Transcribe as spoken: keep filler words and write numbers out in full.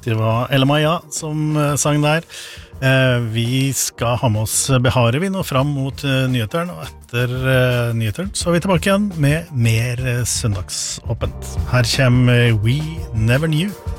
Det var Ella Maja som uh, sang der. Uh, vi skal ha med oss Behare vi nå fram mot uh, nyheteren, og etter uh, nyheteren så er vi tilbake igjen med mer uh, søndagsåpent. Her kommer uh, We Never Knew.